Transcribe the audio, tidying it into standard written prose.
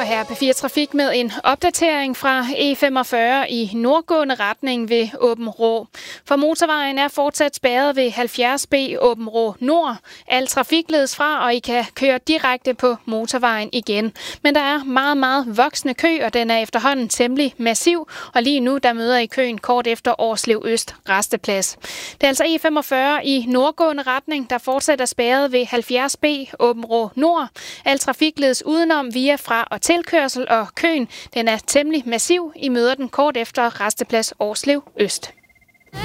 her P4 Trafik med en opdatering fra E45 i nordgående retning ved Aabenraa. For motorvejen er fortsat spærret ved 70B Aabenraa Nord. Al trafik ledes fra, og I kan køre direkte på motorvejen igen. Men der er meget voksende kø, og den er efterhånden temmelig massiv. Og lige nu der møder I køen kort efter Årslev Øst Rasteplads. Det er altså E45 i nordgående retning, der fortsat er spærret ved 70B Aabenraa Nord. Al trafik ledes udenom via fra- og tilkørsel, og køen den er temmelig massiv. I møder den kort efter Rasteplads Årslev Øst.